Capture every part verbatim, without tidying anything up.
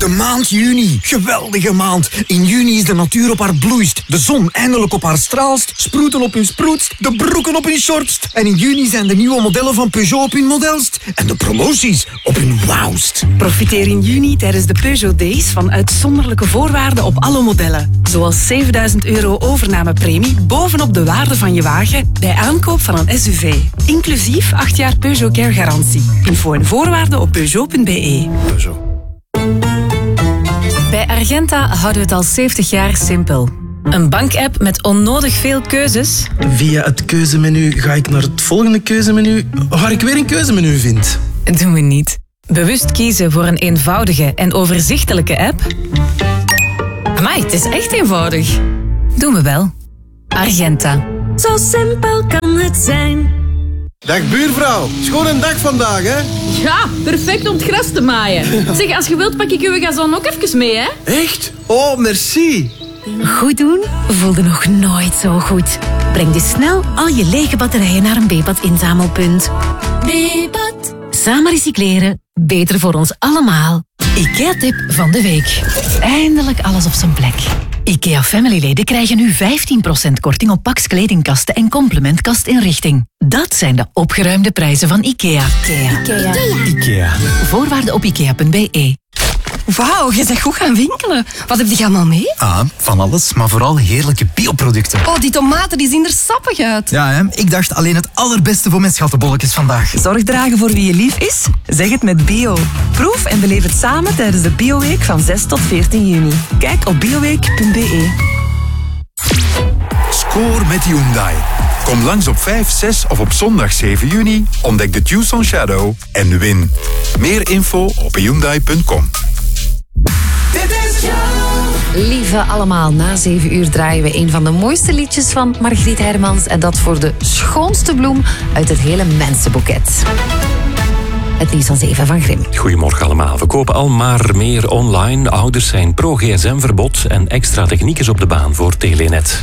De maand juni. Geweldige maand. In juni is de natuur op haar bloeist. De zon eindelijk op haar straalst. Sproeten op hun sproetst. De broeken op hun shortst. En in juni zijn de nieuwe modellen van Peugeot op hun modelst. En de promoties op hun wauwst. Profiteer in juni tijdens de Peugeot Days van uitzonderlijke voorwaarden op alle modellen. Zoals zevenduizend euro overnamepremie bovenop de waarde van je wagen bij aankoop van een S U V. Inclusief acht jaar Peugeot Care garantie. Info en voorwaarden op peugeot punt b e. Peugeot. Bij Argenta houden we het al zeventig jaar simpel. Een bankapp met onnodig veel keuzes. Via het keuzemenu ga ik naar het volgende keuzemenu, waar ik weer een keuzemenu vind. Doen we niet. Bewust kiezen voor een eenvoudige en overzichtelijke app. Amai, het is echt eenvoudig. Doen we wel. Argenta. Zo simpel kan het zijn. Dag buurvrouw, schoon een dag vandaag, hè? Ja, perfect om het gras te maaien. Zeg, als je wilt pak ik uw gazon ook even mee, hè? Echt? Oh, merci. Goed doen voelde nog nooit zo goed. Breng dus snel al je lege batterijen naar een B-pad inzamelpunt. B-pad. Samen recycleren, beter voor ons allemaal. IKEA-tip van de week. Eindelijk alles op zijn plek. IKEA Family-leden krijgen nu vijftien procent korting op Pax kledingkasten en complementkastinrichting. Dat zijn de opgeruimde prijzen van IKEA. IKEA. IKEA. IKEA. Voorwaarden op ikea punt b e. Wauw, je bent goed gaan winkelen. Wat heb je allemaal mee? Ah, van alles, maar vooral heerlijke bioproducten. Oh, die tomaten die zien er sappig uit. Ja, hè? Ik dacht alleen het allerbeste voor mijn schattenbolletjes vandaag. Zorg dragen voor wie je lief is? Zeg het met bio. Proef en beleef het samen tijdens de Bioweek van zes tot veertien juni. Kijk op bioweek punt b e. Score met Hyundai. Kom langs op vijf, zes of op zondag zeven juni. Ontdek de Tucson Shadow en win. Meer info op hyundai punt com. Lieve allemaal, na zeven uur draaien we een van de mooiste liedjes van Margriet Hermans. En dat voor de schoonste bloem uit het hele mensenboeket. Het nieuws van zeven van Grim. Goedemorgen allemaal. We kopen al maar meer online. Ouders zijn pro-G S M-verbod en extra techniek is op de baan voor Telenet.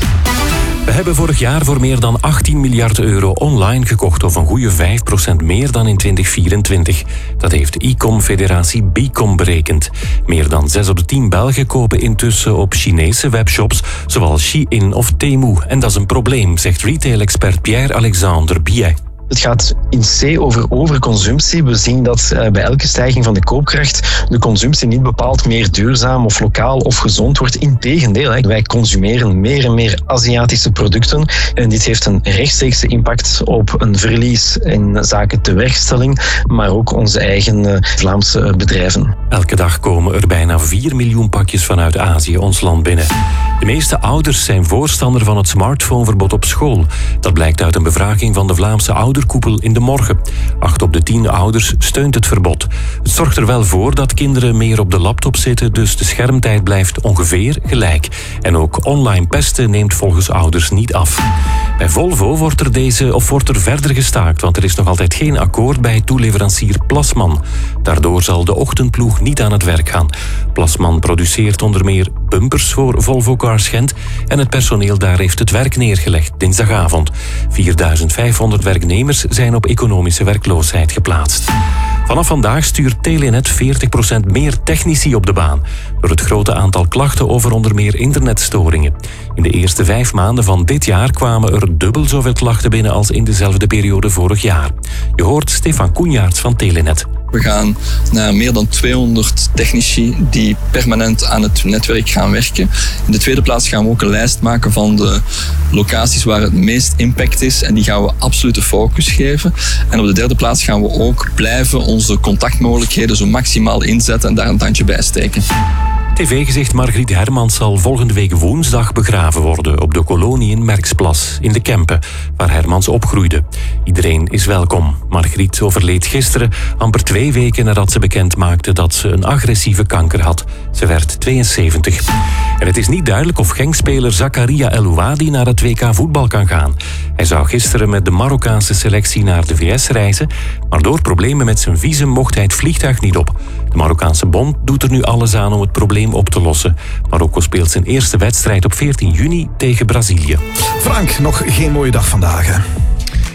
We hebben vorig jaar voor meer dan achttien miljard euro online gekocht, of een goede vijf procent meer dan in twintig vierentwintig. Dat heeft de e-com-federatie Bicom berekend. Meer dan zes op de tien Belgen kopen intussen op Chinese webshops, zoals Shein of Temu. En dat is een probleem, zegt retail-expert Pierre-Alexander Biet. Het gaat in C over overconsumptie. We zien dat uh, bij elke stijging van de koopkracht de consumptie niet bepaald meer duurzaam of lokaal of gezond wordt. Integendeel, hè. Wij consumeren meer en meer Aziatische producten en dit heeft een rechtstreekse impact op een verlies in zaken tewerkstelling, maar ook onze eigen uh, Vlaamse bedrijven. Elke dag komen er bijna vier miljoen pakjes vanuit Azië ons land binnen. De meeste ouders zijn voorstander van het smartphoneverbod op school. Dat blijkt uit een bevraging van de Vlaamse ouderkoepel in De Morgen. Acht op de tien ouders steunt het verbod. Het zorgt er wel voor dat kinderen meer op de laptop zitten, dus de schermtijd blijft ongeveer gelijk. En ook online pesten neemt volgens ouders niet af. Bij Volvo wordt er, deze, of wordt er verder gestaakt, want er is nog altijd geen akkoord bij toeleverancier Plasman. Daardoor zal de ochtendploeg niet aan het werk gaan. Plasman produceert onder meer bumpers voor Volvo Cars Gent en het personeel daar heeft het werk neergelegd dinsdagavond. vierduizend vijfhonderd werknemers zijn op economische werkloosheid geplaatst. Vanaf vandaag stuurt Telenet veertig procent meer technici op de baan, door het grote aantal klachten over onder meer internetstoringen. In de eerste vijf maanden van dit jaar kwamen er dubbel zoveel klachten binnen als in dezelfde periode vorig jaar. Je hoort Stefan Koenjaerts van Telenet. We gaan naar meer dan tweehonderd technici die permanent aan het netwerk gaan werken. In de tweede plaats gaan we ook een lijst maken van de locaties waar het meest impact is en die gaan we absolute focus geven. En op de derde plaats gaan we ook blijven onze contactmogelijkheden zo maximaal inzetten en daar een tandje bij steken. T V-gezicht Margriet Hermans zal volgende week woensdag begraven worden op de kolonie in Merksplas, in de Kempen, waar Hermans opgroeide. Iedereen is welkom. Margriet overleed gisteren, amper twee weken nadat ze bekend maakte dat ze een agressieve kanker had. Ze werd tweeënzeventig. En het is niet duidelijk of Genk-speler Zakaria El-Ouadi naar het W K voetbal kan gaan. Hij zou gisteren met de Marokkaanse selectie naar de V S reizen, maar door problemen met zijn visum mocht hij het vliegtuig niet op. De Marokkaanse bond doet er nu alles aan om het probleem op te lossen. Marokko speelt zijn eerste wedstrijd op veertien juni tegen Brazilië. Frank, nog geen mooie dag vandaag, hè?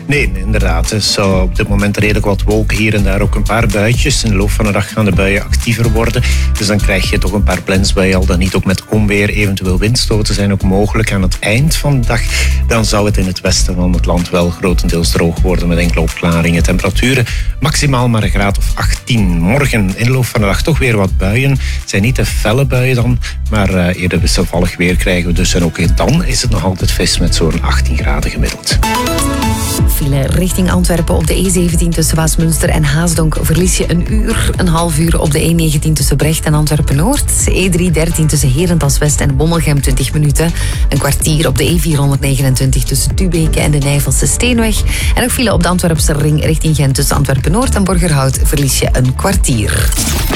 Nee, inderdaad. Het is uh, op dit moment redelijk wat wolken, hier en daar ook een paar buitjes. In de loop van de dag gaan de buien actiever worden. Dus dan krijg je toch een paar plensbuien, al dan niet ook met onweer. Eventueel windstoten zijn ook mogelijk. Aan het eind van de dag dan zou het in het westen van het land wel grotendeels droog worden met enkele opklaringen. Temperaturen maximaal maar een graad of achttien. Morgen in de loop van de dag toch weer wat buien. Het zijn niet de felle buien dan, maar uh, eerder wisselvallig weer krijgen we dus. En ook dan is het nog altijd fris met zo'n achttien graden gemiddeld. File richting Antwerpen op de E zeventien tussen Waasmunster en Haasdonk verlies je een uur. Een half uur op de E negentien tussen Brecht en Antwerpen-Noord. E driehonderddertien tussen Herentals-West en Bommelgem twintig minuten. Een kwartier op de E vierhonderdnegenentwintig tussen Tubeke en de Nijvelse Steenweg. En ook file op de Antwerpse ring richting Gent tussen Antwerpen-Noord en Borgerhout verlies je een kwartier.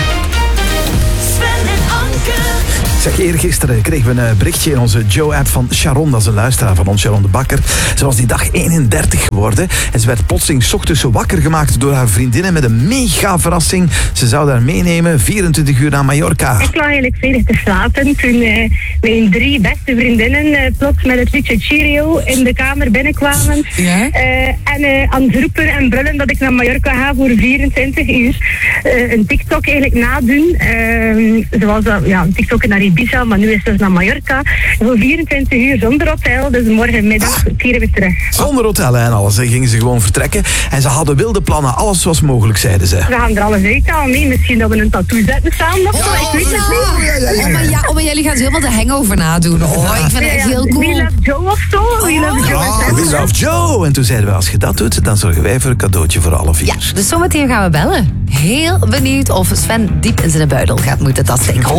Zeg, eergisteren kregen we een berichtje in onze Joe-app van Sharon, dat is een luisteraar van ons, Sharon de Bakker. Ze was die dag eenendertig geworden en ze werd plotseling 's ochtends wakker gemaakt door haar vriendinnen met een mega verrassing. Ze zou haar meenemen vierentwintig uur naar Mallorca. Ik lag eigenlijk vredig te slapen toen uh, mijn drie beste vriendinnen uh, plots met het liedje Cheerio in de kamer binnenkwamen. Ja? Uh, en uh, aan het roepen en brullen dat ik naar Mallorca ga voor vierentwintig uur. Uh, een TikTok eigenlijk nadoen. Uh, zoals uh, ja, een TikTok naar Ibiza, maar nu is het dus naar Mallorca. Voor vierentwintig uur zonder hotel, dus morgenmiddag keren we terug. Zonder hotel en alles, hè, gingen ze gewoon vertrekken. En ze hadden wilde plannen, alles was mogelijk, zeiden ze. We gaan er alles uithalen, nee, misschien dat we een tattoo zetten samen of zo, ik weet het niet. Ja, ja, ja. Oh, maar ja, oh, maar jullie gaan helemaal de hangover nadoen. Oh, ik vind het echt heel cool. We Love Joe of zo. We Love Joe. Oh, We Love Joe. En toen zeiden we, als je dat doet, dan zorgen wij voor een cadeautje voor alle vier. Ja, dus zometeen gaan we bellen. Heel benieuwd of Sven diep in zijn buidel gaat moeten tasten.